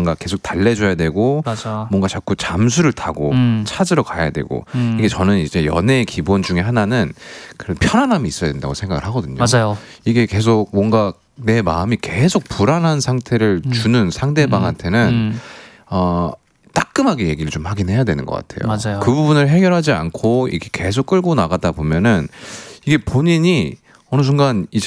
뭔가 계속 달래줘야 되고 맞아. 뭔가 자꾸 잠수를 타고 찾으러 가야 되고 이게 저는 이제 연애의 기본 중에 하나는 그런 편안함이 있어야 된다고 생각을 하거든요. 맞아요. 이게 계속 뭔가 내 마음이 계속 불안한 상태를 주는 상대방한테는 따끔하게 얘기를 좀 하긴 해야 되는 것 같아요. 맞아요. 그 부분을 해결하지 않고 이렇게 계속 끌고 나가다 보면은 이게 본인이 어느 순간 이제